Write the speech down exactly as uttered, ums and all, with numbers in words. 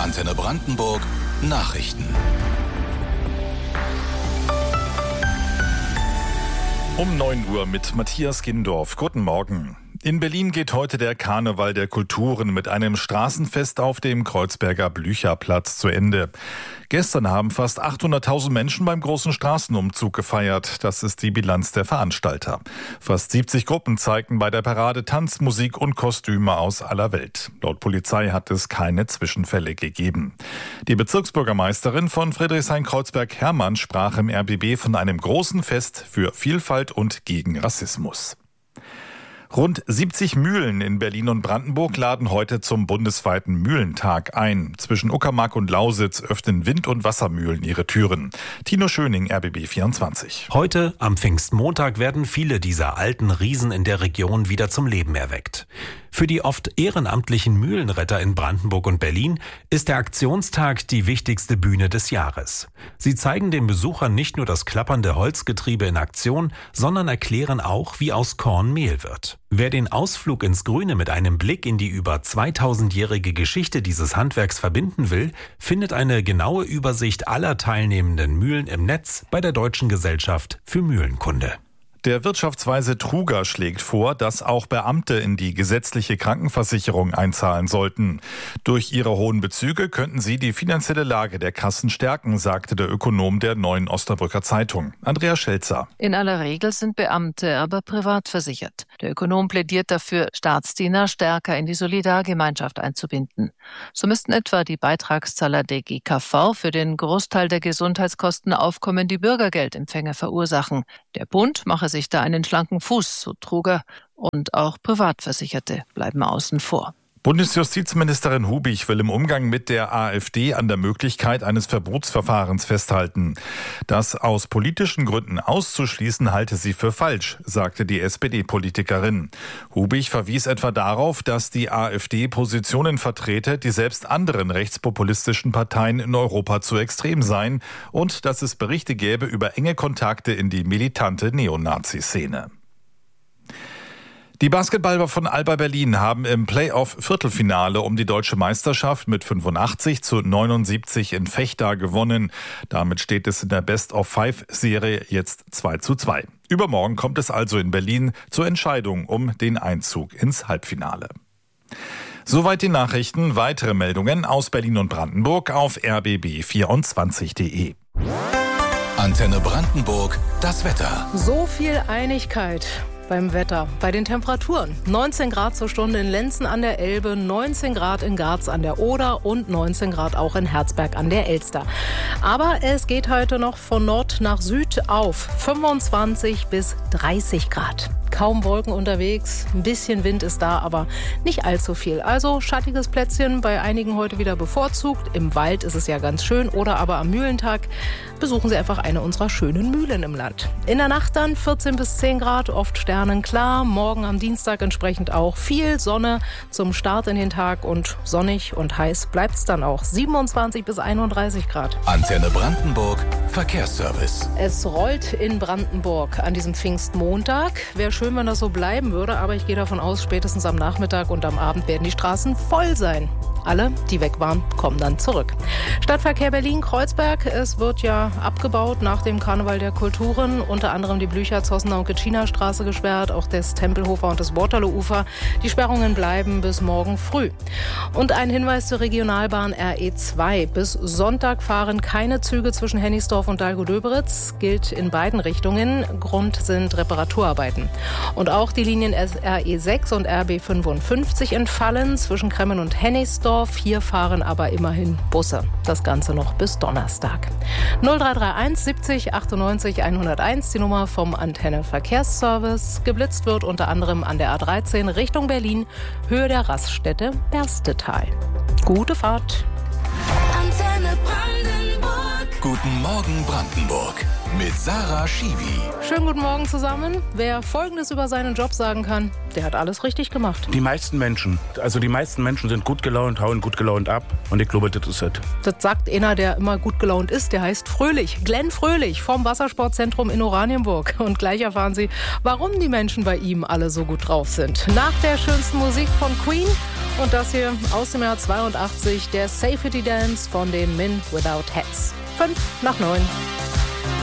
Antenne Brandenburg Nachrichten. Um neun Uhr mit Matthias Gindorf. Guten Morgen. In Berlin geht heute der Karneval der Kulturen mit einem Straßenfest auf dem Kreuzberger Blücherplatz zu Ende. Gestern haben fast achthunderttausend Menschen beim großen Straßenumzug gefeiert. Das ist die Bilanz der Veranstalter. Fast siebzig Gruppen zeigten bei der Parade Tanz, Musik und Kostüme aus aller Welt. Laut Polizei hat es keine Zwischenfälle gegeben. Die Bezirksbürgermeisterin von Friedrichshain-Kreuzberg Hermann sprach im R B B von einem großen Fest für Vielfalt und gegen Rassismus. Rund siebzig Mühlen in Berlin und Brandenburg laden heute zum bundesweiten Mühlentag ein. Zwischen Uckermark und Lausitz öffnen Wind- und Wassermühlen ihre Türen. Tino Schöning, R B B vierundzwanzig. Heute, am Pfingstmontag, werden viele dieser alten Riesen in der Region wieder zum Leben erweckt. Für die oft ehrenamtlichen Mühlenretter in Brandenburg und Berlin ist der Aktionstag die wichtigste Bühne des Jahres. Sie zeigen den Besuchern nicht nur das klappernde Holzgetriebe in Aktion, sondern erklären auch, wie aus Korn Mehl wird. Wer den Ausflug ins Grüne mit einem Blick in die über zweitausendjährige Geschichte dieses Handwerks verbinden will, findet eine genaue Übersicht aller teilnehmenden Mühlen im Netz bei der Deutschen Gesellschaft für Mühlenkunde. Der Wirtschaftsweise Truger schlägt vor, dass auch Beamte in die gesetzliche Krankenversicherung einzahlen sollten. Durch ihre hohen Bezüge könnten sie die finanzielle Lage der Kassen stärken, sagte der Ökonom der Neuen Osnabrücker Zeitung. Andreas Schelzer. In aller Regel sind Beamte aber privat versichert. Der Ökonom plädiert dafür, Staatsdiener stärker in die Solidargemeinschaft einzubinden. So müssten etwa die Beitragszahler der G K V für den Großteil der Gesundheitskosten aufkommende Bürgergeldempfänger verursachen. Der Bund mache sich da einen schlanken Fuß, so Truger, und auch Privatversicherte bleiben außen vor. Bundesjustizministerin Hubich will im Umgang mit der AfD an der Möglichkeit eines Verbotsverfahrens festhalten. Das aus politischen Gründen auszuschließen, halte sie für falsch, sagte die S P D-Politikerin. Hubich verwies etwa darauf, dass die AfD Positionen vertrete, die selbst anderen rechtspopulistischen Parteien in Europa zu extrem seien und dass es Berichte gäbe über enge Kontakte in die militante Neonazi-Szene. Die Basketballer von Alba Berlin haben im Playoff-Viertelfinale um die deutsche Meisterschaft mit fünfundachtzig zu neunundsiebzig in Vechta gewonnen. Damit steht es in der Best-of-Five-Serie jetzt zwei zu zwei. Übermorgen kommt es also in Berlin zur Entscheidung um den Einzug ins Halbfinale. Soweit die Nachrichten. Weitere Meldungen aus Berlin und Brandenburg auf r b b vierundzwanzig punkt de. Antenne Brandenburg, das Wetter. So viel Einigkeit beim Wetter, bei den Temperaturen. neunzehn Grad zur Stunde in Lenzen an der Elbe, neunzehn Grad in Garz an der Oder und neunzehn Grad auch in Herzberg an der Elster. Aber es geht heute noch von Nord nach Süd auf fünfundzwanzig bis dreißig Grad. Kaum Wolken unterwegs, ein bisschen Wind ist da, aber nicht allzu viel. Also schattiges Plätzchen bei einigen heute wieder bevorzugt. Im Wald ist es ja ganz schön oder aber am Mühlentag besuchen Sie einfach eine unserer schönen Mühlen im Land. In der Nacht dann vierzehn bis zehn Grad, oft sternenklar. Morgen am Dienstag entsprechend auch viel Sonne zum Start in den Tag und sonnig und heiß bleibt es dann auch. siebenundzwanzig bis einunddreißig Grad. Antenne Brandenburg, Verkehrsservice. Es rollt in Brandenburg an diesem Pfingstmontag. Wäre schön, wenn das so bleiben würde, aber ich gehe davon aus, spätestens am Nachmittag und am Abend werden die Straßen voll sein. Alle, die weg waren, kommen dann zurück. Stadtverkehr Berlin-Kreuzberg. Es wird ja abgebaut nach dem Karneval der Kulturen. Unter anderem die Blücher, Zossener und Gitschiner Straße gesperrt, auch das Tempelhofer und das Waterloo-Ufer. Die Sperrungen bleiben bis morgen früh. Und ein Hinweis zur Regionalbahn R E zwei. Bis Sonntag fahren keine Züge zwischen Hennigsdorf und Dahlgow-Döberitz. Gilt in beiden Richtungen. Grund sind Reparaturarbeiten. Und auch die Linien R E sechs und R B fünfundfünfzig entfallen zwischen Kremmen und Hennigsdorf. Hier fahren aber immerhin Busse. Das Ganze noch bis Donnerstag. null drei drei eins siebzig achtundneunzig hunderteins, die Nummer vom Antenne Verkehrsservice. Geblitzt wird unter anderem an der A dreizehn Richtung Berlin, Höhe der Raststätte Berstetal. Gute Fahrt. Antenne Brandenburg. Guten Morgen Brandenburg. Mit Sarah Schiwi. Schönen guten Morgen zusammen. Wer Folgendes über seinen Job sagen kann, der hat alles richtig gemacht. Die meisten Menschen, also die meisten Menschen sind gut gelaunt, hauen gut gelaunt ab und ich glaube, das ist es. Das sagt einer, der immer gut gelaunt ist, der heißt Fröhlich. Glenn Fröhlich vom Wassersportzentrum in Oranienburg. Und gleich erfahren Sie, warum die Menschen bei ihm alle so gut drauf sind. Nach der schönsten Musik von Queen Und das hier aus dem Jahr zweiundachtzig, der Safety Dance von den Men Without Hats. Fünf nach neun.